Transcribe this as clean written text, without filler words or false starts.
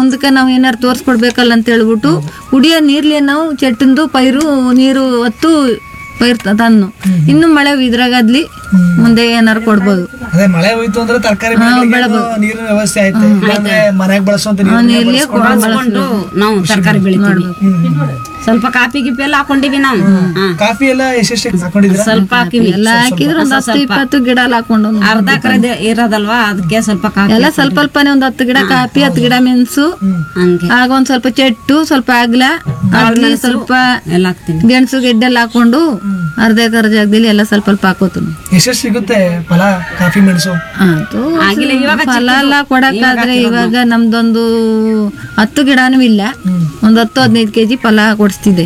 ಮುಂದಕ್ಕೆ ನಾವು ಏನಾರು ತೋರ್ಸ್ಕೊಡ್ಬೇಕಲ್ಲ ಅಂತ ಹೇಳ್ಬಿಟ್ಟು ಕುಡಿಯೋ ನೀರ್ಲಿ ನಾವು ಚೆಟ್ಟಿಂದು ಪೈರು ನೀರು ಹೊತ್ತು ಪೈರ್ ತಂದು ಇನ್ನು ಮಳೆ ಇದ್ರಾಗದ್ಲಿ ಮುಂದೆ ಏನಾರು ಕೊಡ್ಬೋದು. ಅದೇ ಮಳೆ ಹೋಯ್ತು ಅಂದ್ರೆ ತರಕಾರಿ ನೀರಿನ ವ್ಯವಸ್ಥೆ ಆಯ್ತು, ಇಲ್ಲಾಂದ್ರೆ ಮನೆಗೆ ಬಳಸುವಂತ ನೀರ್ಲಿ ಬಳಸ್ಕೊಂಡು ನಾವು ತರಕಾರಿ ಬೆಳಿತೀವಿ. ಸ್ವಲ್ಪ ಕಾಫಿ ಗಿಪ್ಪಿ ಎಲ್ಲ ಹಾಕೊಂಡಿವಿ ನಾವು. ಕಾಫಿ ಎಲ್ಲ ಎಷ್ಟೆಷ್ಟು ಹಾಕೊಂಡಿದ್ರ? ಸ್ವಲ್ಪ ಹಾಕಿವಿ. ಎಲ್ಲ ಹಾಕಿದ್ರೆ ಒಂದ್ 10-20 ಗಿಡ ಎಲ್ಲ ಹಾಕೊಂಡು ಅರ್ಧ ಎಕರೆ ಇರೋದಲ್ವಾ, ಅದಕ್ಕೆ ಸ್ವಲ್ಪ ಕಾಫಿ ಎಲ್ಲ ಸ್ವಲ್ಪ ಸ್ವಲ್ಪನೇ ಒಂದ್ 10 ಗಿಡ ಕಾಫಿ, 10 ಗಿಡ ಮೆಣಸು, ಹಂಗೆ ಆಗ ಒಂದ್ ಸ್ವಲ್ಪ ಚೆಟ್ಟು, ಸ್ವಲ್ಪ ಆಗ್ಲ ಸ್ವಲ್ಪ ಎಲ್ಲ ಹಾಕ್ತೀನಿ. ಗೆಣಸು ಗೆಡ್ಡೆ ಎಲ್ಲ ಹಾಕೊಂಡು ಅರ್ಧ ಎಕರೆ ಜಾಗದಲ್ಲಿ ಎಲ್ಲ ಸ್ವಲ್ಪ ಸ್ವಲ್ಪ ಹಾಕೋತೀನಿ. ಎಷ್ಟೆಷ್ಟು ಸಿಗುತ್ತೆ ಫಲ ಕಾಫಿ ಮೆಣಸು? ಅದು ಫಲ ಎಲ್ಲ ಕೊಡಕ್ಕಾದ್ರೆ ಇವಾಗ ನಮ್ದೊಂದು 10 ಗಿಡನೂ ಇಲ್ಲ, ಒಂದ್ 10-15 kg ಫಲ ಕೊಡಿಸ್ತಿದೆ.